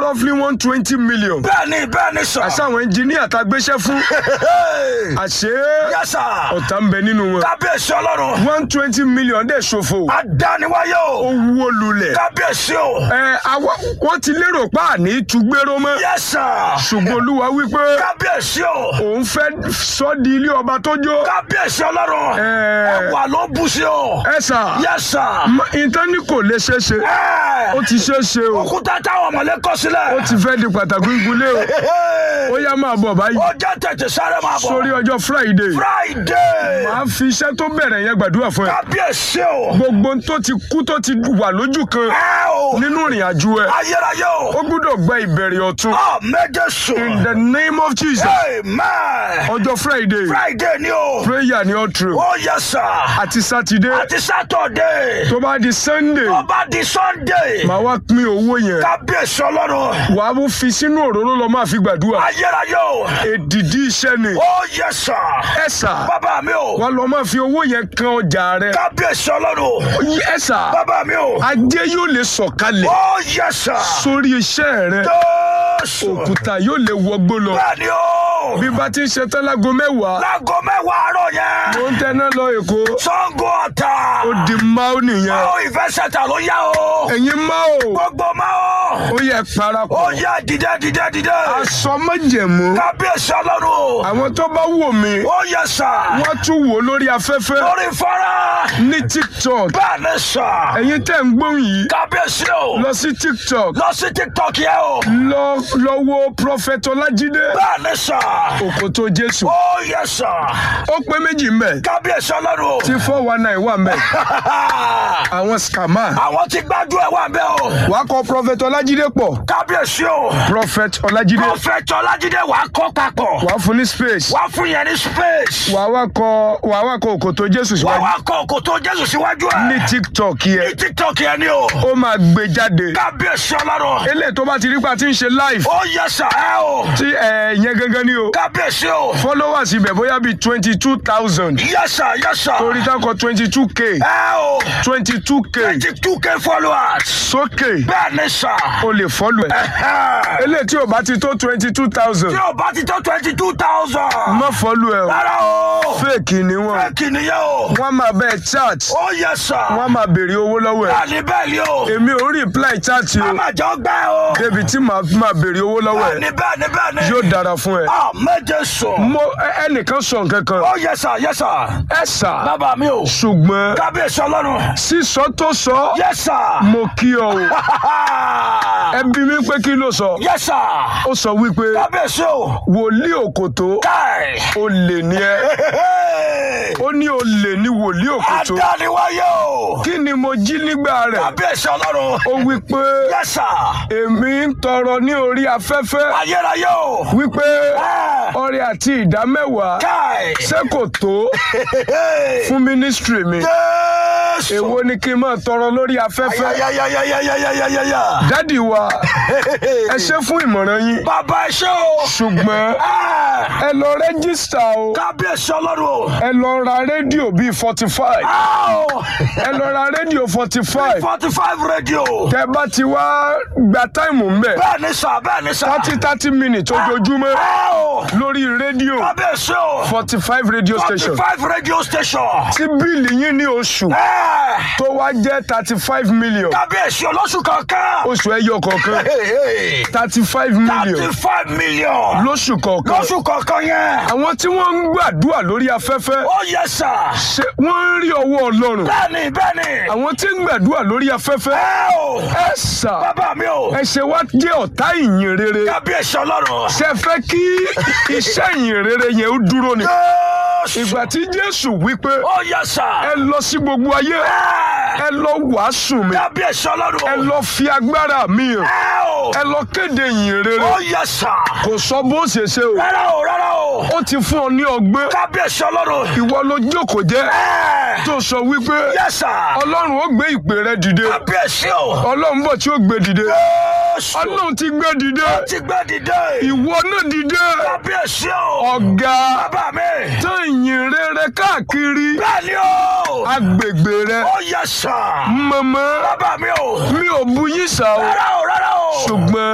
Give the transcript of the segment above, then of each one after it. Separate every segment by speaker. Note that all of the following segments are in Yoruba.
Speaker 1: roughly 120 million.
Speaker 2: bẹ́ẹ̀ni sà.
Speaker 1: àṣà àwọn ẹnjìníà tá a gbéṣẹ́ fún. àṣé
Speaker 2: yes sir.
Speaker 1: ọ̀tá ń bẹ nínú wọn.
Speaker 2: kábíyèsí ọlọ́run.
Speaker 1: 120 million dẹ̀ ṣòfò.
Speaker 2: adániwáyé o.
Speaker 1: ó wó lulẹ̀.
Speaker 2: kábíyèsí o.
Speaker 1: wọ́n ti lérò pa àní túgbéró mọ́.
Speaker 2: yes sir.
Speaker 1: ṣùgbọ́n olúwa wípé
Speaker 2: kábíyèsí o.
Speaker 1: òun fẹ́ sọ di ilé ọba tó jó.
Speaker 2: kábíyèsí ọlọ́run. ẹwà ló bù sí o.
Speaker 1: ẹ sà.
Speaker 2: yes sir.
Speaker 1: ìtàn ní kò lè ṣeé ṣe. ó ti ṣeé ṣe o.
Speaker 2: òkúta táwọn ọmọlé kọ sílẹ̀.
Speaker 1: ó ti fẹ́ di pàtàkì ìgúnlé o. ó yá máa bọ̀ báyìí.
Speaker 2: ó jẹ́ tètè sáré máa bọ̀.
Speaker 1: sórí ọjọ́ Friday. màá fi iṣẹ́ tó bẹ̀rẹ̀ yẹn gbàdúrà fún ẹ.
Speaker 2: kábíyèsí o.
Speaker 1: gbogbo tó ti kú tó ti wà lójú kan nínú ìrìn àjò ẹ.
Speaker 2: ayérayé o.
Speaker 1: ó gbúdọ̀ gba ìbẹ̀rẹ̀ ọ̀tun.
Speaker 2: méjèèjì.
Speaker 1: in the name of Jesus.
Speaker 2: amen.
Speaker 1: ọjọ́ Friday
Speaker 2: ni o.
Speaker 1: prayer ni all through.
Speaker 2: oh yes sir.
Speaker 1: àti Saturday. tó bá di Sunday. màá wá pín owó yẹn.
Speaker 2: kábíyèsí ọlọ́run.
Speaker 1: wàá mú fi sínú òróró lọ máa fi gbàdúrà.
Speaker 2: ayérayé o.
Speaker 1: èdìdí iṣẹ́ ni.
Speaker 2: oh yes sir.
Speaker 1: ẹ sà.
Speaker 2: bàbá mi o.
Speaker 1: wàá lọ máa fi owó yẹn kan ọjà rẹ.
Speaker 2: kábíyèsí ọlọ́run.
Speaker 1: ẹ sà.
Speaker 2: bàbá mi o.
Speaker 1: ajé yóò lè sọ̀kalẹ̀.
Speaker 2: oh yes sir.
Speaker 1: sórí iṣẹ́ rẹ. òkúta yóò lè wọgbó lọ.
Speaker 2: bẹ́ẹ̀ni o.
Speaker 1: bí bá ti ń ṣe tán láago 10.
Speaker 2: láago 10 àárọ̀ yẹn.
Speaker 1: mo ń tẹná lọ Èkó.
Speaker 2: Ṣàngó Ọ̀tà.
Speaker 1: ó di máò nìyẹn.
Speaker 2: máò ìfẹ́ ṣẹta ló yá o.
Speaker 1: ẹ̀yin máò.
Speaker 2: gbogbo máò.
Speaker 1: ó yẹ parapọ̀.
Speaker 2: ó yẹ dìde.
Speaker 1: aṣọ májẹ̀mú.
Speaker 2: kábíyèsí ọlọ́run.
Speaker 1: àwọn tó bá wò mí.
Speaker 2: ó yẹ sà.
Speaker 1: wọ́n tún wò lórí afẹ́fẹ́.
Speaker 2: lórí fọ́nrán.
Speaker 1: ní TikTok.
Speaker 2: bẹ́ẹ̀ni sà.
Speaker 1: ẹ̀yin tẹ́ ń gbóhùn yìí.
Speaker 2: kábíyèsí o.
Speaker 1: lọ sí TikTok.
Speaker 2: yẹ o.
Speaker 1: lọ wo Prophet Ọlájídé.
Speaker 2: bẹ́ẹ̀ni sà.
Speaker 1: Òkòtó Jésù.
Speaker 2: ó yẹ sà.
Speaker 1: ó pé méjì mbẹ.
Speaker 2: kábíyèsí ọlọ́run.
Speaker 1: tí 419 wà mbẹ. àwọn scammer.
Speaker 2: àwọn tí gbájú ẹ̀ wà mbẹ o.
Speaker 1: wàá kọ Prophet Ọlájídé pọ̀.
Speaker 2: kábíyèsí o.
Speaker 1: Prophet Ọlájídé.
Speaker 2: Prophet Ọlájídé wàá kọ́ papọ̀.
Speaker 1: wàá fún ní space.
Speaker 2: wàá fún yẹn ní space.
Speaker 1: wàá wá kọ Òkòtó Jésù síwájú.
Speaker 2: wàá kọ Òkòtó Jésù síwájú ẹ̀.
Speaker 1: ní TikTok yẹn.
Speaker 2: ní TikTok yẹn ni o.
Speaker 1: ó máa gbé jáde.
Speaker 2: kábíyèsí ọlọ́run.
Speaker 1: eléyìí tó bá ti rí pa tí ń ṣe live.
Speaker 2: ó yẹ sà ẹ o.
Speaker 1: tí yẹn gangan ni o.
Speaker 2: kábíyèsí o.
Speaker 1: followers ibẹ̀ bóyá bíi 22,000.
Speaker 2: yes sir.
Speaker 1: torí tákọ̀ 22k.
Speaker 2: ẹ o.
Speaker 1: 22k
Speaker 2: followers.
Speaker 1: sókè.
Speaker 2: bẹ́ẹ̀ ni sà.
Speaker 1: o lè follow ẹ̀. eléyìí tí o bá ti tó 22,000.
Speaker 2: tí o bá ti tó 22,000.
Speaker 1: má follow ẹ o.
Speaker 2: rárá o.
Speaker 1: fake ni wọn.
Speaker 2: fake ni yẹ o.
Speaker 1: wọ́n máa bẹ́ẹ̀ chat.
Speaker 2: ó yẹ sà.
Speaker 1: wọ́n máa béèrè owó lọ́wọ́ ẹ̀.
Speaker 2: bẹ́ẹ̀ ni o.
Speaker 1: èmi ò reply chat o.
Speaker 2: mama jọ gbẹ o.
Speaker 1: débi tí màá béèrè owó lọ́wọ́ ẹ̀.
Speaker 2: bẹ́ẹ̀ ni.
Speaker 1: yóò dára fún ẹ.
Speaker 2: méje sọ.
Speaker 1: ẹnìkan sọ nǹkan kan.
Speaker 2: ó yẹ sà.
Speaker 1: ẹ sà.
Speaker 2: bàbá mi o.
Speaker 1: ṣùgbọ́n.
Speaker 2: kábíyèsí ọlọ́run.
Speaker 1: sísọ tó sọ.
Speaker 2: yẹ sà.
Speaker 1: mo kí ọ o. ẹ bi mí pé kí ló sọ.
Speaker 2: yẹ sà.
Speaker 1: ó sọ wípé.
Speaker 2: kábíyèsí o.
Speaker 1: wòlíì Òkòtó. olè ni ẹ. ó ní olè ní wòlíì Òkòtó.
Speaker 2: adániwáyé o.
Speaker 1: kí ni mo jí nígbà rẹ̀.
Speaker 2: kábíyèsí ọlọ́run.
Speaker 1: ó wípé.
Speaker 2: yẹ sà.
Speaker 1: èmi ń tọrọ ní orí afẹ́fẹ́.
Speaker 2: ayérayé o.
Speaker 1: wípé ọrẹ àti ìdámẹ́wàá. ṣé kò tó fún mínísítírì mi. èwo ni kí n máa tọrọ lórí afẹ́fẹ́. dádì wa ẹ ṣé fún ìmọ̀ràn yín.
Speaker 2: bàbá ẹ ṣé o.
Speaker 1: ṣùgbọ́n ẹ lọ rẹ́gísítà o.
Speaker 2: kábíyèsí ọlọ́run.
Speaker 1: ẹ lọ ra rédíò bíi 45. ẹ lọ ra rédíò 45.
Speaker 2: 45 rédíò.
Speaker 1: tẹ bá ti wá gba táìmù mbẹ.
Speaker 2: bẹ́ẹ̀ ni sà.
Speaker 1: 30 minutes ojoojúmọ́ lórí rédíò.
Speaker 2: kábíyèsí o.
Speaker 1: 45 radio station.
Speaker 2: 45 radio station.
Speaker 1: tí bíìlì yín ní oṣù tó wá jẹ́ 35 million.
Speaker 2: kábíyèsí olóṣù kankan.
Speaker 1: oṣù ẹyọ kọ̀ọ̀kan 35 million.
Speaker 2: 35 million.
Speaker 1: lóṣù kọ̀ọ̀kan.
Speaker 2: lóṣù kọ̀ọ̀kan yẹn.
Speaker 1: àwọn tí wọ́n ń gbàdúrà lórí afẹ́fẹ́.
Speaker 2: ó yẹ sà.
Speaker 1: ṣé wọ́n ń rí ọwọ́ Ọlọ́run.
Speaker 2: bẹ́ẹ̀ni.
Speaker 1: àwọn tí ń gbàdúrà lórí afẹ́fẹ́. ẹ sà.
Speaker 2: bàbá mi o.
Speaker 1: ẹ ṣe wá jẹ́ ọ̀tá ìyìn rere.
Speaker 2: kábíyèsí Ọlọ́run.
Speaker 1: ṣe fẹ́ kí iṣẹ́ ìyìn rere yẹn ó dúró ni. ìgbà tí Jésù wípé.
Speaker 2: ó yẹ sà.
Speaker 1: ẹ lọ sí gbogbo ayé. ẹ lọ wàásù mi.
Speaker 2: kábíyèsí Ọlọ́run.
Speaker 1: ẹ lọ fi agbára mi hàn. ẹ lọ kéde ìyìn rere.
Speaker 2: ó yẹ sà.
Speaker 1: kò sọ bó ṣe ṣe o.
Speaker 2: rárá o. o.
Speaker 1: ó ti fún ọ ní ọgbẹ́.
Speaker 2: Kábíyèsí Ọlọ́run.
Speaker 1: ìwọ ló jókòó jẹ́ tó sọ wípé
Speaker 2: Yes, sir.
Speaker 1: ọlọ́run ó gbé ìpè rẹ dìde.
Speaker 2: Kábíyèsí o.
Speaker 1: ọlọ́run bọ̀ tí ó gbé dìde.
Speaker 2: Jésù.
Speaker 1: ọlọ́run ti gbé dìde.
Speaker 2: Ti gbé dìde.
Speaker 1: ìwọ náà dìde.
Speaker 2: Kábíyèsí o.
Speaker 1: ọ̀gá
Speaker 2: Bàbá mi.
Speaker 1: tó ìyìn rere káàkiri
Speaker 2: Bẹ́ẹ̀ni o.
Speaker 1: agbègbè rẹ.
Speaker 2: Ó yẹ sà.
Speaker 1: mọ̀mọ́
Speaker 2: Bàbá mi o.
Speaker 1: mi ò bu yín sá o.
Speaker 2: Rárá o, rárá o.
Speaker 1: ṣùgbọ́n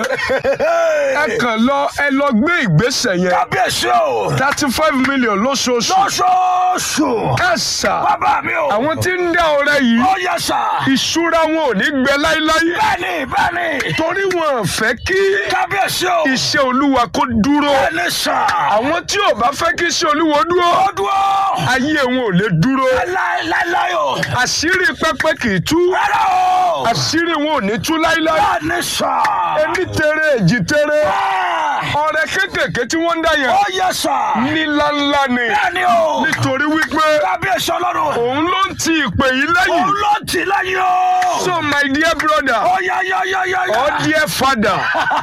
Speaker 1: ẹ kàn lọ gbé ìgbésẹ̀ yẹn.
Speaker 2: Kábíyèsí o.
Speaker 1: 35 million lóṣooṣù.
Speaker 2: Lóṣooṣù.
Speaker 1: ẹ sà
Speaker 2: Bàbá mi o.
Speaker 1: àwọn tí ń dá ọrẹ yìí
Speaker 2: Ó yẹ sà.
Speaker 1: ìṣúra wọn ò ní gbẹ láíláí.
Speaker 2: Bẹ́ẹ̀ni, bẹ́ẹ̀ni.
Speaker 1: torí wọn ò fẹ́ kí
Speaker 2: Kábíyèsí o.
Speaker 1: iṣẹ́ olúwa kó dúró.
Speaker 2: Bẹ́ẹ̀ni sà.
Speaker 1: àwọn tí ò bá fẹ́ kí iṣẹ́ olúwa dúró
Speaker 2: Ó dúró.
Speaker 1: ayé wọn ò lè dúró.
Speaker 2: Láíláí o.
Speaker 1: àṣírí pẹpẹ kì í tú.
Speaker 2: Rárá o.
Speaker 1: àṣírí wọn ò ní tú láíláí.
Speaker 2: Bẹ́ẹ̀ni sà.
Speaker 1: ẹni tẹrẹ èjì tẹrẹ ọrẹ kékèké tí wọ́n ń dá yẹn
Speaker 2: Ó yẹ sà.
Speaker 1: níláńlá ni.
Speaker 2: Bẹ́ẹ̀ni o.
Speaker 1: nítorí wípé
Speaker 2: Kábíyèsí Ọlọ́run.
Speaker 1: òun ló ń ti ìpè yìí lẹ́yìn.
Speaker 2: Òun ló ti lẹ́yìn o.
Speaker 1: So my dear brother
Speaker 2: Ó yá.
Speaker 1: or dear father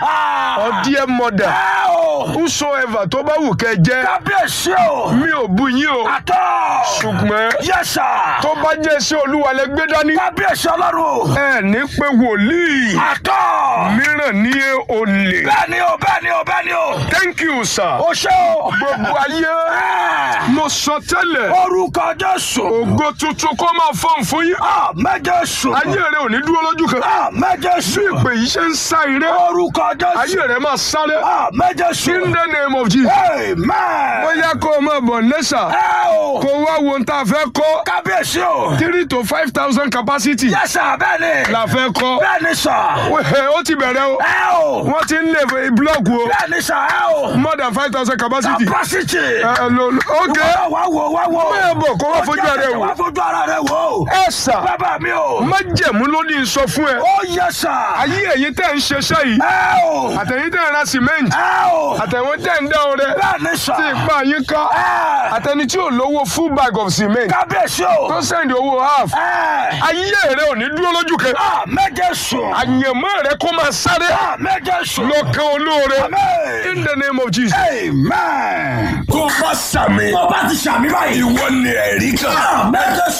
Speaker 1: or dear mother whosoever tó bá wù kẹ́ jẹ́
Speaker 2: Kábíyèsí o.
Speaker 1: mi ò bu yín o
Speaker 2: Àtọ̀.
Speaker 1: ṣùgbọ́n
Speaker 2: Yes, sir.
Speaker 1: tó bá jẹ́ sí olúwa lẹ gbé dání
Speaker 2: Kábíyèsí Ọlọ́run.
Speaker 1: ẹ ní pé wòlíì
Speaker 2: Àtọ̀.
Speaker 1: mìíràn ní olè.
Speaker 2: Bẹ́ẹ̀ni o.
Speaker 1: Thank you sir.
Speaker 2: O ṣé o.
Speaker 1: gbogbo ayé mo sọ tẹ́lẹ̀
Speaker 2: Orúkọ Jésù.
Speaker 1: ògo tuntun kó máa fọ́n fún yín.
Speaker 2: Àmín Jésù.
Speaker 1: ayé rẹ ò ní dúró lójú kan.
Speaker 2: Àmín Jésù.
Speaker 1: bí ìpè yìí ṣe ń sá eré
Speaker 2: Orúkọ Jésù.
Speaker 1: ayé rẹ máa sáré.
Speaker 2: Àmín Jésù.
Speaker 1: in the name of Jesus.
Speaker 2: Amen.
Speaker 1: bóyá kó o máa bọ̀ nẹ́sà kó o wá wo ohun tá a fẹ́ kọ́.
Speaker 2: Kábíyèsí o.
Speaker 1: 3,000 to 5,000 capacity
Speaker 2: Yes, sir. Bẹ́ẹ̀ni.
Speaker 1: la fẹ́ kọ́.
Speaker 2: Bẹ́ẹ̀ni sà.
Speaker 1: ó ti bẹ̀rẹ̀ o. wọ́n ti ń lè blọọkù o.
Speaker 2: Bẹ́ẹ̀ni sà.
Speaker 1: more than 5,000 capacity.
Speaker 2: Capacity.
Speaker 1: ok.
Speaker 2: Wá wo.
Speaker 1: bẹ́ẹ̀ bọ̀ kó wá fojú ara rẹ wò.
Speaker 2: Wá fojú ara rẹ wò.
Speaker 1: ẹ sà
Speaker 2: Bàbá mi o.
Speaker 1: májẹ̀mú ló ní sọ fún ẹ.
Speaker 2: Ó yẹ sà.
Speaker 1: ayé ẹ̀yin tẹ́ ń ṣiṣẹ́ yìí àtẹ̀yin tẹ́ ń ra cement àtẹ̀wọ́n tẹ́ ń dá ọrẹ
Speaker 2: Bẹ́ẹ̀ni sà.
Speaker 1: tí ipa yín ká àtẹni tí ò lówó full bag of cement
Speaker 2: Kábíyèsí o.
Speaker 1: tó sẹ́ndì owó half ayé rẹ ò ní dúró lójú kan.
Speaker 2: Àmín Jésù.
Speaker 1: àyànmọ́ rẹ kó máa sáré
Speaker 2: Àmín Jésù.
Speaker 1: lọ́kàn olóore
Speaker 2: Àmín.
Speaker 1: in the name of Jesus.
Speaker 2: Amen.
Speaker 3: tó bá sàmì
Speaker 2: Tó bá ti ṣàmì báyìí.
Speaker 3: ìwọ ni ẹ̀rí kan.
Speaker 2: Àmín Jésù.